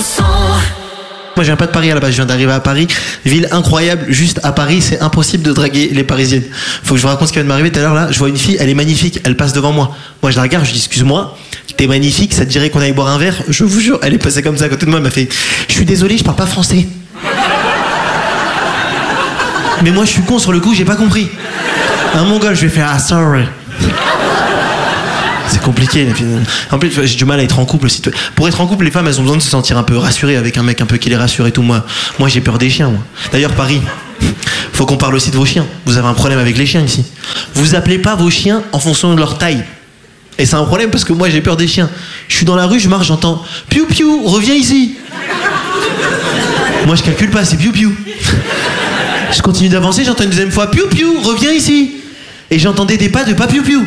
Moi je viens pas de Paris à la base, je viens d'arriver à Paris, ville incroyable, juste à Paris c'est impossible de draguer les Parisiennes. Faut que je vous raconte ce qui vient de m'arriver tout à l'heure là, je vois une fille, elle est magnifique, elle passe devant moi. Moi je la regarde, je dis excuse-moi, t'es magnifique, ça te dirait qu'on aille boire un verre? Je vous jure, elle est passée comme ça à côté de moi, elle m'a fait je suis désolé, je parle pas français. Mais moi je suis con sur le coup, j'ai pas compris. Un mongol, je vais faire ah sorry. C'est compliqué. En plus, j'ai du mal à être en couple aussi. Pour être en couple, les femmes, elles ont besoin de se sentir un peu rassurées avec un mec un peu qui les rassure et tout. Moi j'ai peur des chiens. Moi. D'ailleurs, Paris, faut qu'on parle aussi de vos chiens. Vous avez un problème avec les chiens ici. Vous appelez pas vos chiens en fonction de leur taille. Et c'est un problème parce que moi, j'ai peur des chiens. Je suis dans la rue, je marche, j'entends piou piou, reviens ici. Moi, je calcule pas, c'est piou piou. Je continue d'avancer, j'entends une deuxième fois piou piou, reviens ici. Et j'entendais des pas de pas piou piou.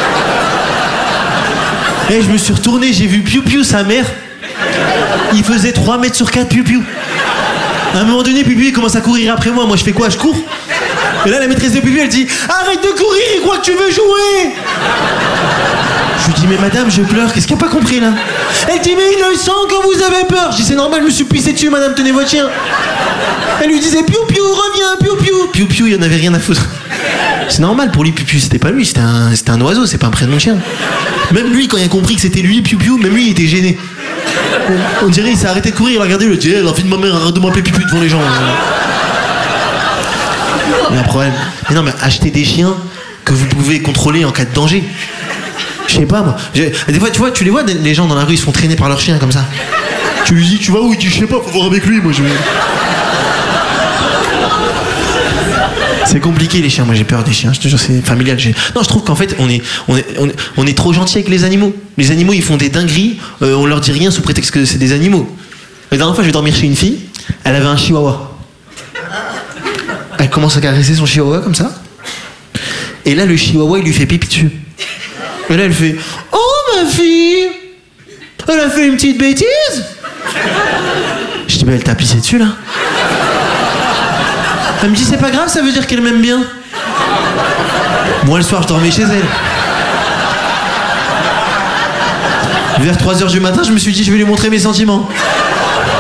Et je me suis retourné, j'ai vu Piou Piou, sa mère. Il faisait 3 mètres sur 4, Piou Piou. À un moment donné, Piou Piou, il commence à courir après moi. Moi, je fais quoi? Je cours. Et là, la maîtresse de Piou Piou, elle dit arrête de courir, il croit que tu veux jouer. Je lui dis mais madame, je pleure, qu'est-ce qu'il n'a pas compris là? Elle dit mais il le sent quand vous avez peur. Je dis c'est normal, je me suis pissé dessus, madame, tenez votre chien. Elle lui disait Piou Piou, reviens, Piou Piou. Piou Piou, il en avait rien à foutre. C'est normal pour lui, Piou Piou, c'était pas lui, c'était un oiseau, c'est pas un prénom de chien. Même lui, quand il a compris que c'était lui, Piou Piou, même lui, il était gêné. On dirait, il s'est arrêté de courir, il a regardé, il a dit la fille de ma mère, arrête de m'appeler Piou Piou devant les gens. Il y a un problème. Mais non, mais achetez des chiens que vous pouvez contrôler en cas de danger. Je sais pas, moi. Des fois, tu vois, tu les vois, les gens dans la rue, ils se font traîner par leurs chiens comme ça. Tu lui dis, tu vas où? Il dit, je sais pas, faut voir avec lui, moi je vais. C'est compliqué les chiens, moi j'ai peur des chiens, je te jure c'est familial. Non, je trouve qu'en fait on est trop gentil avec les animaux. Les animaux ils font des dingueries, on leur dit rien sous prétexte que c'est des animaux. La dernière fois je vais dormir chez une fille, elle avait un chihuahua. Elle commence à caresser son chihuahua comme ça. Et là le chihuahua il lui fait pipi dessus. Et là elle fait oh ma fille, elle a fait une petite bêtise. Je dis bah elle t'a pissé dessus là. Elle me dit c'est pas grave, ça veut dire qu'elle m'aime bien. Moi le soir je dormais chez elle. Vers 3h du matin je me suis dit je vais lui montrer mes sentiments.